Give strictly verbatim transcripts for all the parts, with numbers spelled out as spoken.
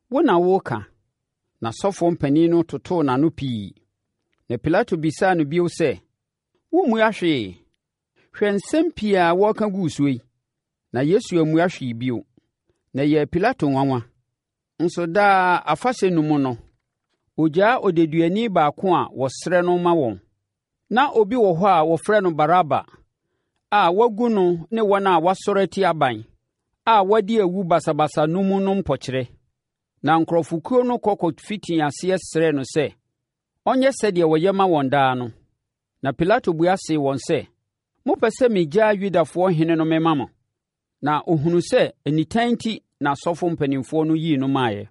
wo na woka. Na sɔfo mpanin no totoo n'ano pii. Na Pilato bisaa no bio sɛ, wommu ahwee? Hwɛ nsɛm pii a wɔka gu so yi. Na Yesu ammu ahwee bio. Na yɛ Pilato nwanwa. Nso daa afahyɛ no mu no, ogyaa odeduani baako a wɔsrɛ no ma wɔn. Na obi wɔ hɔ a wɔfrɛ no Baraba, a wagu no ne wɔn a wasɔre ati aban, a wadi awu basabasa no mu no mpɔkyerɛ. Na nkurɔfokuo no kɔkɔ fiti aseɛ srɛ no sɛ, ɔnyɛ sɛdeɛ wɔyɛ ma wɔn daa no. Na Pilato bua see wɔn sɛ, mopɛ sɛ megyaa Yudafoɔ hene no mema mo? Na ohunu sɛ anitan nti na asɔfo mpanimfoɔ no yii no maaeɛ.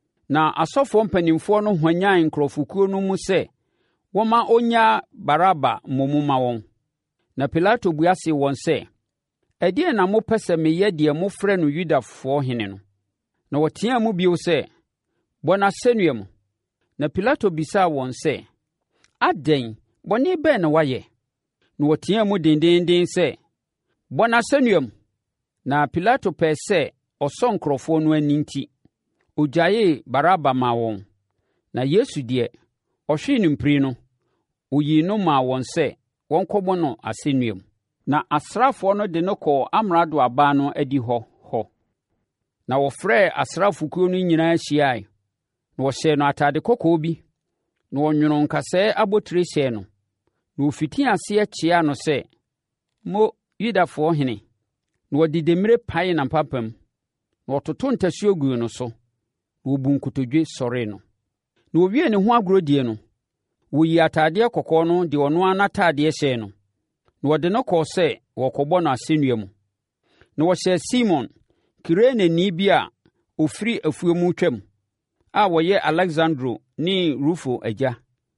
Na asɔfoɔ mpanimfoɔ no hwanyan nkurɔfokuo no mu sɛ, wɔma ɔnyaa Baraba mmom ma wɔn. Na Pilato bua see wɔn sɛ, ɛdeɛn na mopɛ sɛ meyɛ deɛ mofrɛ no Yudafoɔ hene no? Na wɔteaa mu bio sɛ, bɔ n'asɛnnua mu. Na Pilato bisaa wɔn sɛ, adɛn bɔne bɛn na wayɛ? Na wɔteaa mu dendenden sɛ, bɔ n'asɛnnua mu. Na Pilato pɛɛ sɛ ɔsɔ nkurɔfoɔ no ani nti, ogyaee Baraba maa wɔn. Na Yesu deɛ, ɔhwee no mpire no, oyii no maa wɔn sɛ wɔnkɔbɔ no asɛnnua mu. Na asraafoɔ no de no kɔɔ amrado abaa no adi hɔ hɔ. Na wɔfrɛɛ asraafokuo no nyinaa hyiae. Na wɔhyɛɛ no atade kɔkɔɔ bi. Na wɔnwono nkasɛɛ abotire hyɛɛ no. Na wɔfiti aseɛ kyeaa no sɛ, mo Yudafoɔ hene. Na wɔde demmire pae n'apampam. Na wɔtoto ntasuo guu no so. Na wɔbu nkotodwe sɔree no. Na wɔwie ne ho agorodie no, wɔyii atadeɛ kɔkɔɔ no de ɔno ara n'atadeɛ hyɛɛ no. Na wɔde no kɔɔ sɛ wɔkɔbɔ no asɛnnua mu. Na wɔhyɛɛ Simon, Kireneni bi a ɔfiri afuo mu twam, a wɔyɛ Aleksandro ne Rufo agya,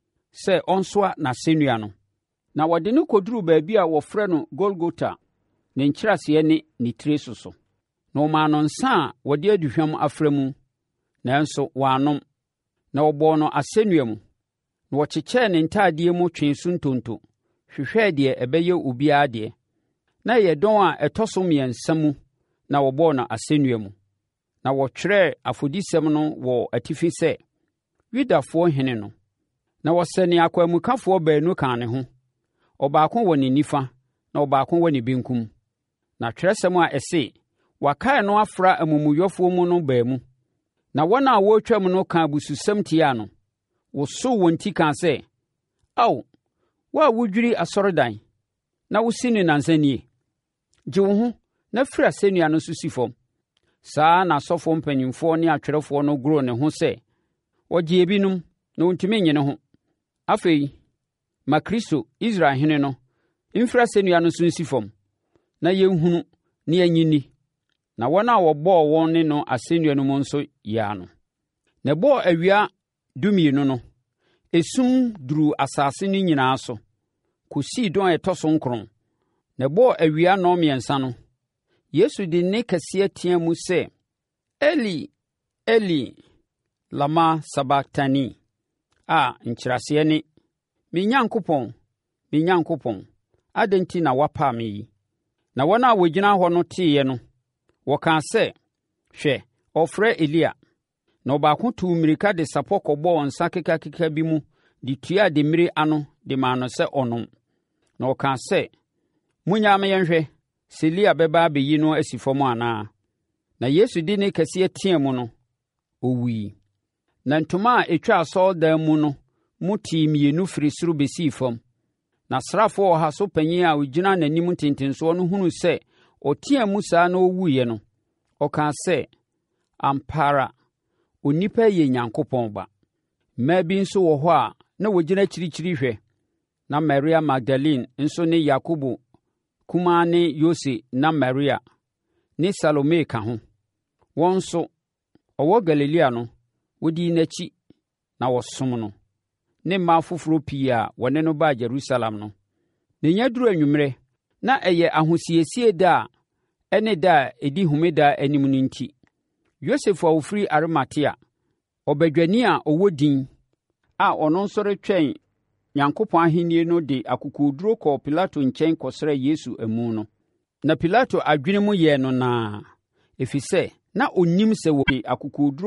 sɛ ɔnsoa n'asɛnnua no. Na wɔde no kɔduruu baabi a wɔfrɛ no Golgota, ne nkyerɛaseɛ ne ne tire soso. Na wɔmaa no nsa a wɔde aduhwam afra mu, nanso wɔannom. Na wɔbɔɔ no asɛnnua mu. Na wɔkyekyɛɛ ne ntadeɛ mu twee so ntonto, hwehwɛɛ deɛ ɛbɛyɛ obiara deɛ. Na ɛyɛ dɔn a ɛtɔ so mmiɛnsa mu na wɔbɔɔ no asɛnnua mu. Na wɔtwerɛɛ afɔdisɛm no wɔ atifi sɛ, Yudafoɔ hene no. Na wɔsɛnee akwanmukafoɔ baanu kaa ne ho, ɔbaako wɔ ne nifa na ɔbaako wɔ ne benkum. Na twerɛsɛm a ɛse, wɔakae no afra amumuyɔfoɔ mu no baa mu. Na wɔn a wɔretwam no kaa abususɛm tiaa no. Wɔsoo wɔn ti kaa sɛ, ao, wo a wodwiri asɔredan, na wosi ne nansa nie, gye wo ho na firi asɛnnua no so si fam. Saa na asɔfoɔ mpanimfoɔ ne atwerɛfoɔ no goroo ne ho sɛ, ɔgye ebinom na ɔntumi nye ne ho. Afei, ma Kristo, Israel hene no, mfiri asɛnnua no so nsi fam, na yɛnhunu na yɛnyini. Na wɔn a wɔbɔɔ wɔn ne no asɛnnua no mu nso yaa no. Na ɛbɔɔ awia dumienu no, esum duruu asase no nyinaa so, kɔsii dɔn a ɛtɔ so nkron. Na ɛbɔɔ awia nnɔnmiɛnsa no, Yesu de nne kɛseɛ teɛ mu sɛ, Eli, Eli, lama sabaktani, a nkyerɛaseɛ ne, me Nyankopɔn, me Nyankopɔn, adɛn nti na woapaa me yi? Na wɔn a wɔgyina hɔ no teeɛ no, wɔkaa sɛ, hwɛ, ɔfrɛ Elia. Na ɔbaako tuu mmirika de sapɔ kɔbɔɔ nsa kekakeka bi mu de tuaa demmire ano de maa no sɛ ɔnom. Na ɔkaa sɛ, monnyaa me yɛnhwɛ sɛ Elia bɛba abɛyi no asi fam anaa. Na Yesu de ne kɛseɛ teɛ mu no, ɔwuiɛ. Na ntoma a ɛtwa asɔredan mu no mu tii mmienu firi soro bɛsii fam. Na asraafoɔ ɔha so panyin a ɔgyina n'anim ntentensoɔ no hunuu sɛ ɔteɛ mu saa na ɔwuiɛ no, ɔkaa sɛ, ampa ara, onipa yɛ Nyankopɔn ba. Mmaa bi nso wɔ hɔ a na wɔgyina akyirikyiri hwɛ. Na Maria Magdalene nso ne Yakobo kumaa ne Yose na Maria ne Salome ka ho. Wɔn nso, ɔwɔ Galilea no, wɔdii n'akyi na wɔsom no, ne mmaa foforɔ pii a wɔne no baa Yerusalem no. Na ɛnya duru anwummerɛ, na ɛyɛ ahosiesie da a ɛne da a ɛdi homeda anim no nti, Yosef a ɔfiri Arimatea, ɔbadwani a ɔwɔ din, a ɔno nso retwɛn Nyankopɔn ahennie no de akokoɔduru kɔɔ Pilato nkyɛn kɔsrɛ Yesu amu no. Na Pilato adwene mu yɛɛ no naa, ɛfiri sɛ na ɔnnim sɛ wɔde akokoɔduru